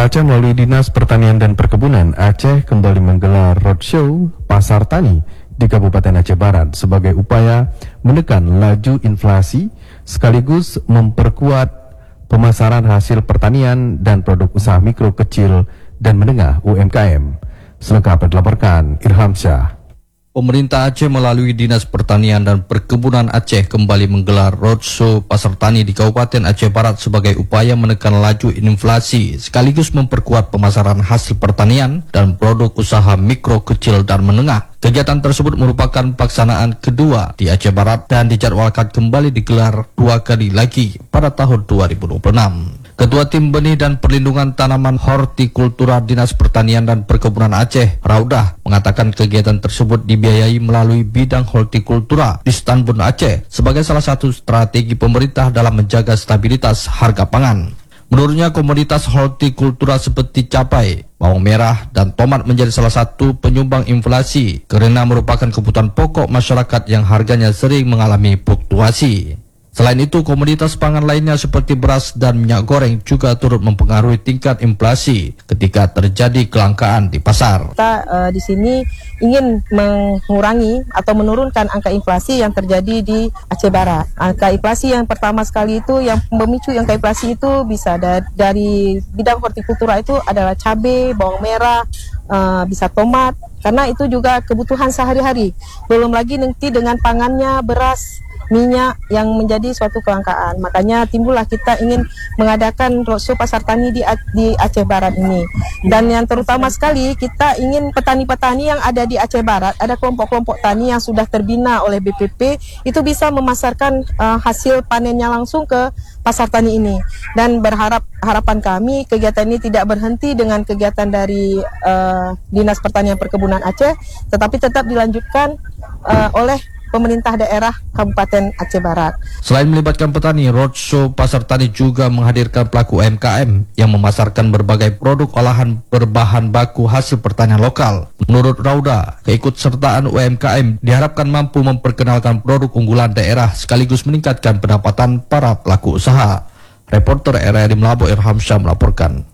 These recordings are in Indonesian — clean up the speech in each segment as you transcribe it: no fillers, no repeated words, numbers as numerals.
Aceh melalui Dinas Pertanian dan Perkebunan Aceh kembali menggelar roadshow Pasar Tani di Kabupaten Aceh Barat sebagai upaya menekan laju inflasi sekaligus memperkuat pemasaran hasil pertanian dan produk usaha mikro, kecil, dan menengah UMKM. Selengkapnya dilaporkan Irham Syah. Pemerintah Aceh melalui Dinas Pertanian dan Perkebunan Aceh kembali menggelar roadshow Pasar Tani di Kabupaten Aceh Barat sebagai upaya menekan laju inflasi sekaligus memperkuat pemasaran hasil pertanian dan produk usaha mikro, kecil, dan menengah. Kegiatan tersebut merupakan pelaksanaan kedua di Aceh Barat dan dijadwalkan kembali digelar 2 kali lagi pada tahun 2026. Ketua Tim Benih dan Perlindungan Tanaman Hortikultura Dinas Pertanian dan Perkebunan Aceh, Raudah, mengatakan kegiatan tersebut dibiayai melalui bidang hortikultura di Stanbun Aceh sebagai salah satu strategi pemerintah dalam menjaga stabilitas harga pangan. Menurutnya, komoditas hortikultura seperti cabai, bawang merah, dan tomat menjadi salah satu penyumbang inflasi karena merupakan kebutuhan pokok masyarakat yang harganya sering mengalami fluktuasi. Selain itu, komoditas pangan lainnya seperti beras dan minyak goreng juga turut mempengaruhi tingkat inflasi ketika terjadi kelangkaan di pasar. Kita di sini ingin mengurangi atau menurunkan angka inflasi yang terjadi di Aceh Barat. Angka inflasi yang pertama sekali itu, yang memicu angka inflasi itu bisa dari bidang hortikultura itu adalah cabai, bawang merah, bisa tomat, karena itu juga kebutuhan sehari-hari. Belum lagi nanti dengan pangannya beras, minyak yang menjadi suatu kelangkaan. Makanya timbullah kita ingin mengadakan roadshow Pasar Tani di Aceh Barat ini. Dan yang terutama sekali kita ingin petani-petani yang ada di Aceh Barat, ada kelompok-kelompok tani yang sudah terbina oleh BPP, itu bisa memasarkan hasil panennya langsung ke Pasar Tani ini. Dan harapan kami kegiatan ini tidak berhenti dengan kegiatan dari Dinas Pertanian Perkebunan Aceh, tetapi tetap dilanjutkan oleh pemerintah daerah Kabupaten Aceh Barat. Selain melibatkan petani, roadshow Pasar Tani juga menghadirkan pelaku UMKM yang memasarkan berbagai produk olahan berbahan baku hasil pertanian lokal. Menurut Rauda, keikutsertaan UMKM diharapkan mampu memperkenalkan produk unggulan daerah sekaligus meningkatkan pendapatan para pelaku usaha. Reporter RRI Melabo Irham Syah melaporkan.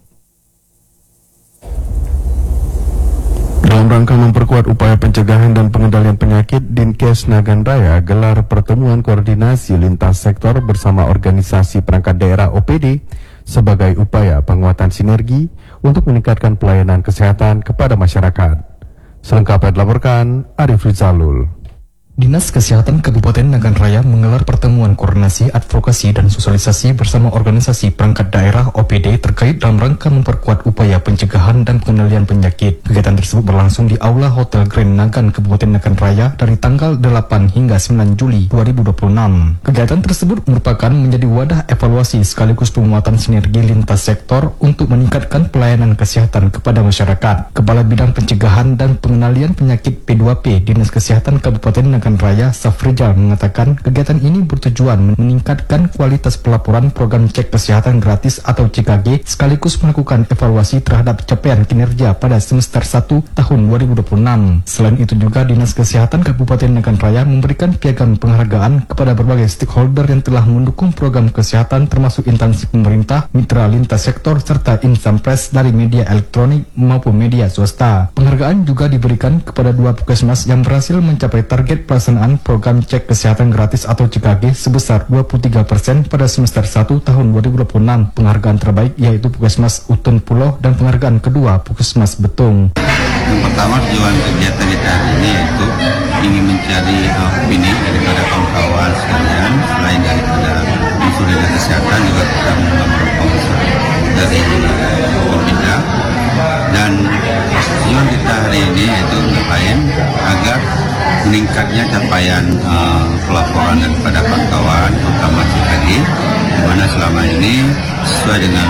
Dalam rangka memperkuat upaya pencegahan dan pengendalian penyakit, Dinkes Nagan Raya gelar pertemuan koordinasi lintas sektor bersama organisasi perangkat daerah OPD sebagai upaya penguatan sinergi untuk meningkatkan pelayanan kesehatan kepada masyarakat. Selengkapnya dilaporkan Arif Rizalul. Dinas Kesehatan Kabupaten Nagan Raya menggelar pertemuan koordinasi, advokasi, dan sosialisasi bersama organisasi perangkat daerah OPD terkait dalam rangka memperkuat upaya pencegahan dan pengendalian penyakit. Kegiatan tersebut berlangsung di Aula Hotel Grand Nagan Kabupaten Nagan Raya dari tanggal 8 hingga 9 Juli 2026. Kegiatan tersebut merupakan menjadi wadah evaluasi sekaligus penguatan sinergi lintas sektor untuk meningkatkan pelayanan kesehatan kepada masyarakat. Kepala Bidang Pencegahan dan Pengendalian Penyakit P2P Dinas Kesehatan Kabupaten Nagan Raya Safrijal mengatakan kegiatan ini bertujuan meningkatkan kualitas pelaporan program cek kesehatan gratis atau CKG sekaligus melakukan evaluasi terhadap capaian kinerja pada semester 1 tahun 2026. Selain itu juga Dinas Kesehatan Kabupaten Nagan Raya memberikan piagam penghargaan kepada berbagai stakeholder yang telah mendukung program kesehatan termasuk instansi pemerintah, mitra lintas sektor serta insan pers dari media elektronik maupun media swasta. Penghargaan juga diberikan kepada 2 puskesmas yang berhasil mencapai target pelaksanaan program cek kesehatan gratis atau CKG sebesar 23% pada semester 1 tahun 2026. Penghargaan terbaik yaitu Puskesmas Utun Pulau dan penghargaan kedua Puskesmas Betung. Yang pertama, tujuan kegiatan kita hari ini yaitu ingin mencari opini daripada kawan-kawan sekalian. Selain daripada unsur dari kesehatan, juga kita mengembangkan unsur dari pemerintah. Dan tujuan kita hari ini yaitu ngapain agar meningkatnya capaian pelaporan daripada kawan-kawan, terutama CKG, di mana selama ini sesuai dengan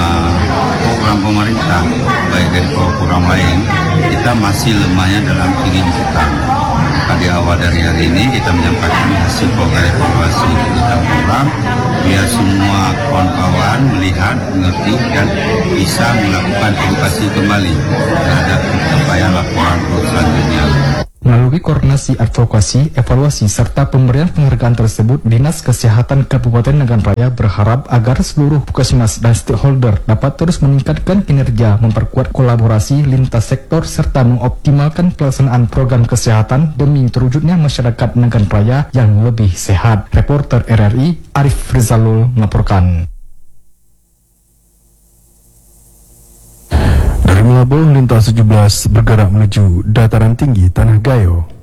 program pemerintah, baik dari program lain, kita masih lemahnya dalam kirim hutang. Di awal dari hari ini kita menyampaikan hasil program evaluasi kita program, biar semua kawan-kawan melihat, mengerti, dan bisa melakukan edukasi kembali terhadap capaian laporan selanjutnya. Melalui koordinasi advokasi, evaluasi, serta pemberian penghargaan tersebut, Dinas Kesehatan Kabupaten Nagan Raya berharap agar seluruh puskesmas dan stakeholder dapat terus meningkatkan kinerja, memperkuat kolaborasi lintas sektor, serta mengoptimalkan pelaksanaan program kesehatan demi terwujudnya masyarakat Nagan Raya yang lebih sehat. Reporter RRI Arif Rizalul melaporkan. Dari Melabuh, lintas 17 bergerak menuju dataran tinggi Tanah Gayo.